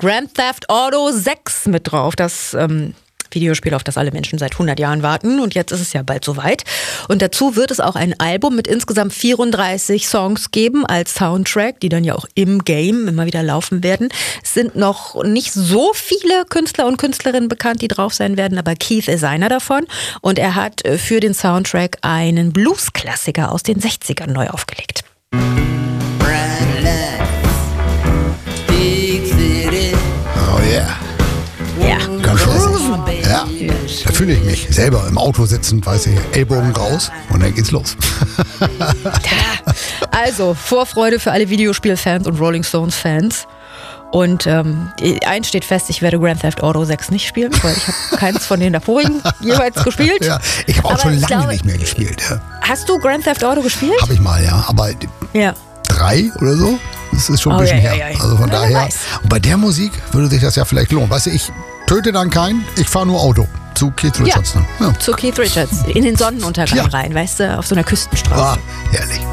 Grand Theft Auto 6 mit drauf. Das Videospiel, auf das alle Menschen seit 100 Jahren warten. Und jetzt ist es ja bald soweit. Und dazu wird es auch ein Album mit insgesamt 34 Songs geben als Soundtrack, die dann ja auch im Game immer wieder laufen werden. Es sind noch nicht so viele Künstler und Künstlerinnen bekannt, die drauf sein werden, aber Keith ist einer davon. Und er hat für den Soundtrack einen Blues-Klassiker aus den 60ern neu aufgelegt. Oh yeah. Ja. Ganz schön. Ja, da fühle ich mich selber im Auto sitzend, weiß ich, Ellbogen raus und dann geht's los. Also, Vorfreude für alle Videospielfans und Rolling Stones-Fans. Und eins steht fest, ich werde Grand Theft Auto 6 nicht spielen, weil ich habe keins von den davorigen jeweils gespielt. Ja, ich habe auch Aber schon ich lange glaube, nicht mehr gespielt. Ja. Hast du Grand Theft Auto gespielt? Habe ich mal, ja. Aber Ja. 3 oder so, das ist schon ein bisschen her. Ja. Also von Wer daher, weiß. und bei der Musik würde sich das ja vielleicht lohnen. Weißt du, ich töte dann keinen, ich fahre nur Auto. Zu Keith Richards. Ja, Ja. zu Keith Richards. In den Sonnenuntergang Ja. rein, weißt du, auf so einer Küstenstraße. Ah, herrlich.